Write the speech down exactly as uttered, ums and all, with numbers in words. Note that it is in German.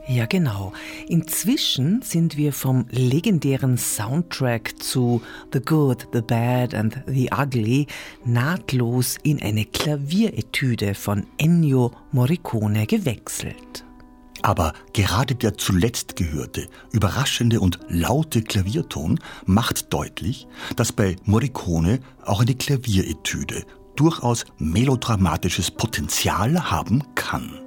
Ja, genau. Inzwischen sind wir vom legendären Soundtrack zu The Good, The Bad and The Ugly nahtlos in eine Klavieretüde von Ennio Morricone gewechselt. Aber gerade der zuletzt gehörte, überraschende und laute Klavierton macht deutlich, dass bei Morricone auch eine Klavieretüde durchaus melodramatisches Potenzial haben kann.